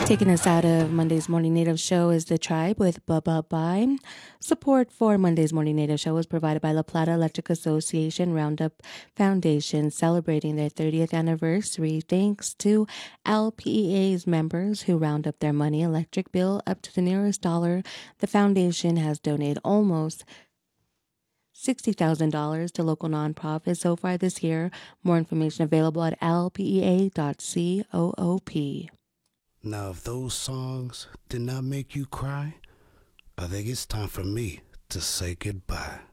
Taking us out of Monday's Morning Native Show is The Tribe with Bubba Bye. Support for Monday's Morning Native Show was provided by La Plata Electric Association Roundup Foundation, celebrating their 30th anniversary. Thanks to LPEA's members who round up their money electric bill up to the nearest dollar. The foundation has donated almost $60,000 to local nonprofits so far this year. More information available at lpea.coop. Now, if those songs did not make you cry, I think it's time for me to say goodbye.